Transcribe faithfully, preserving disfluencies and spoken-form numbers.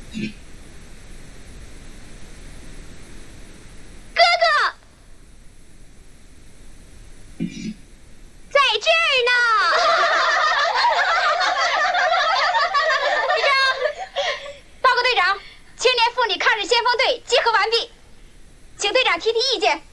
哥哥，在这儿呢。队长，报告队长，青年妇女抗日先锋队集合完毕，请队长提提意见。